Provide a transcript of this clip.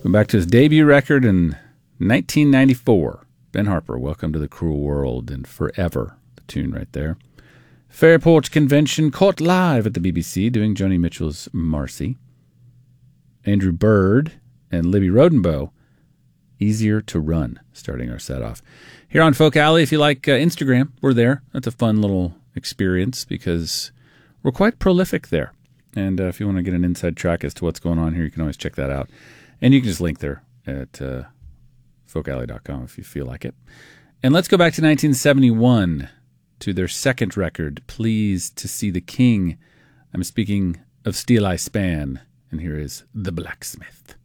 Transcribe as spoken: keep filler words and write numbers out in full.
Going back to his debut record in nineteen ninety-four. Ben Harper, Welcome to the Cruel World, and Forever, the tune right there. Fairport Convention, caught live at the B B C doing Joni Mitchell's Marcy. Andrew Bird and Libby Rodenboe, Easier to Run, starting our set off. Here on Folk Alley, if you like uh, Instagram, we're there. That's a fun little experience because we're quite prolific there. And uh, if you want to get an inside track as to what's going on here, you can always check that out. And you can just link there at uh, folk alley dot com if you feel like it. And let's go back to nineteen seventy-one to their second record, Pleased to See the King. I'm speaking of Steel Eye Span, and here is The Blacksmith.